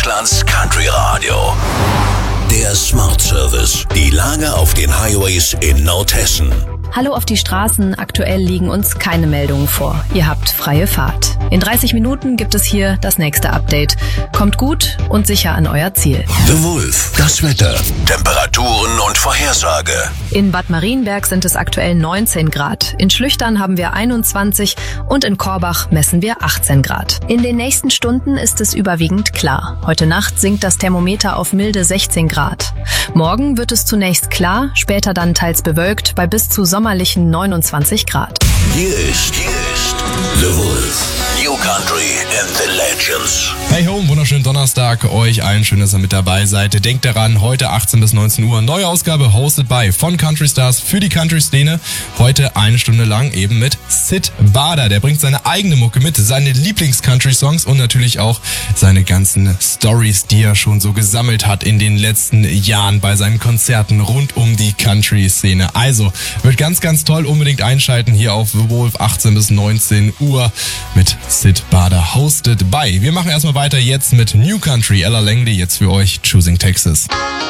Deutschlands Country Radio. Der Smart Service. Die Lage auf den Highways in Nordhessen. Hallo auf die Straßen, aktuell liegen uns keine Meldungen vor. Ihr habt freie Fahrt. In 30 Minuten gibt es hier das nächste Update. Kommt gut und sicher an euer Ziel. The Wolf. Das Wetter. Temperaturen und Vorhersage. In Bad Marienberg sind es aktuell 19 Grad. In Schlüchtern haben wir 21 und in Korbach messen wir 18 Grad. In den nächsten Stunden ist es überwiegend klar. Heute Nacht sinkt das Thermometer auf milde 16 Grad. Morgen wird es zunächst klar, später dann teils bewölkt bei bis zu sommerlichen 29 Grad. Hier ist The Wolf. New Country and the Legends. Hey ho, wunderschönen Donnerstag euch allen. Schön, dass ihr mit dabei seid. Denkt daran, heute 18 bis 19 Uhr neue Ausgabe hosted by von Country Stars für die Country-Szene. Heute eine Stunde lang eben mit Sid Bader. Der bringt seine eigene Mucke mit, seine Lieblings-Country-Songs und natürlich auch seine ganzen Stories, die er schon so gesammelt hat in den letzten Jahren bei seinen Konzerten rund um die Country-Szene. Also, wird ganz, ganz toll. Unbedingt einschalten hier auf The Wolf 18 bis 19 Uhr mit Sid Bader hosted by. Wir machen erstmal weiter jetzt mit New Country. Ella Langley jetzt für euch, Choosing Texas.